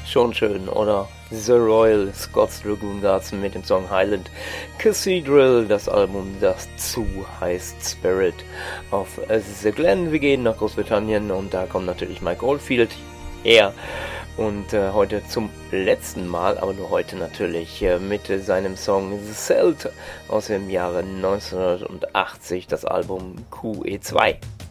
Schon schön, oder? The Royal Scots Dragoon Guards mit dem Song Highland Cathedral, das Album, das zu heißt Spirit of the Glen. Wir gehen nach Großbritannien und da kommt natürlich Mike Oldfield her. Und heute zum letzten Mal, aber nur heute natürlich, mit seinem Song The Celt aus dem Jahre 1980, das Album QE2.